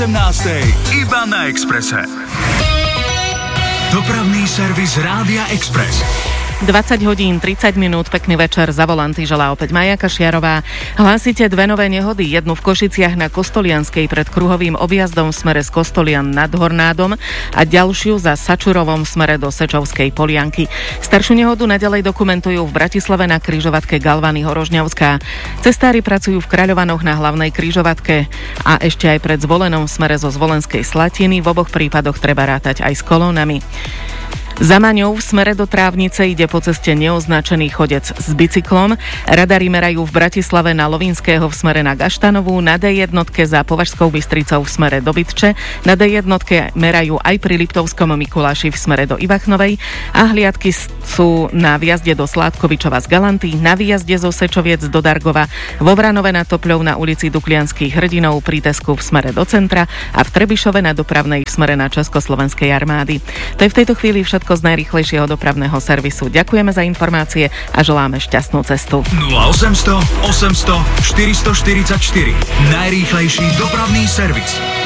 18:00 iba na Expresse. Dopravný servis Rádia Express. 20 hodín, 30 minút, pekný večer, za volanty želá opäť Maja Kašiarová. Hlásite dve nové nehody, jednu v Košiciach na Kostolianskej pred kruhovým objazdom v smere z Kostolian nad Hornádom a ďalšiu za Sačurovom v smere do Sečovskej Polianky. Staršiu nehodu naďalej dokumentujú v Bratislave na križovatke Galvany Horožňavská. Cestári pracujú v Kráľovanoch na hlavnej križovatke a ešte aj pred Zvolenom v smere zo Zvolenskej Slatiny. V oboch prípadoch treba rátať aj s kolónami. Za Maňou v smere do Trávnice ide po ceste neoznačený chodec s bicyklom. Radary merajú v Bratislave na Lovinského v smere na Gaštanovú, na D1 za Považskou Bystricou v smere do Bytče, na D1 merajú aj pri Liptovskom Mikuláši v smere do Ivachnovej a hliadky sú na výjazde do Sládkovičova z Galanty, na výjazde zo Sečoviec do Dargova, vo Vranove nad Topľou na ulici Duklianských hrdinov pri Tesku v smere do centra a v Trebišove na Dopravnej v smere na Československej armády. To je v tejto chvíli všetko z najrýchlejšieho dopravného servisu. Ďakujeme za informácie a želáme šťastnú cestu. 0800 800 444. Najrýchlejší dopravný servis.